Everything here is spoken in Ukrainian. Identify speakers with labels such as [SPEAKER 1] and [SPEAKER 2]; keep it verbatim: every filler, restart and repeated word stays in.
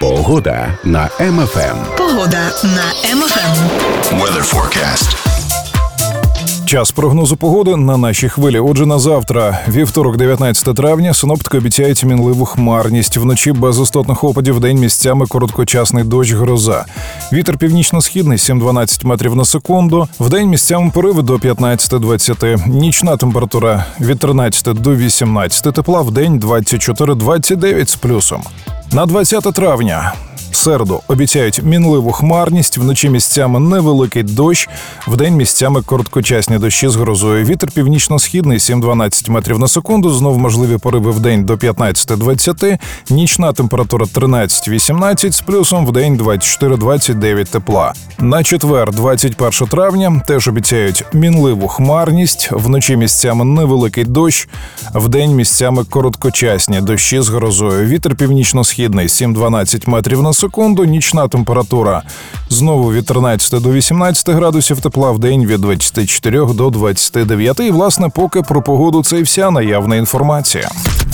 [SPEAKER 1] Погода на Ем Еф Ем.
[SPEAKER 2] Погода на Ем Еф Ем.
[SPEAKER 3] Weather forecast.
[SPEAKER 4] Час прогнозу погоди на нашій хвилі. Отже, на завтра, вівторок, дев'ятнадцяте травня, синоптики обіцяють мінливу хмарність. Вночі без істотних опадів, вдень місцями короткочасний дощ, гроза. Вітер північно-східний сім-дванадцять метрів на секунду. Вдень місцями пориви до п'ятнадцять-двадцять. Нічна температура від тринадцяти до вісімнадцяти. Тепла вдень двадцять чотири - двадцять дев'ять з плюсом. На двадцяте травня. В середу обіцяють мінливу хмарність, вночі місцями невеликий дощ, вдень місцями короткочасні дощі з грозою. Вітер північно-східний сім-дванадцять метрів на секунду, знов можливі пориви вдень до п'ятнадцять-двадцять, нічна температура тринадцять-вісімнадцять з плюсом, вдень двадцять чотири - двадцять дев'ять тепла. На четвер, двадцять перше травня, теж обіцяють мінливу хмарність, вночі місцями невеликий дощ, вдень місцями короткочасні дощі з грозою. Вітер північно-східний сім-дванадцять метрів на секунду. Секунду, нічна температура знову від тринадцяти до вісімнадцяти градусів тепла, в день від двадцяти чотирьох до двадцяти дев'яти. І, власне, поки про погоду це і вся наявна інформація.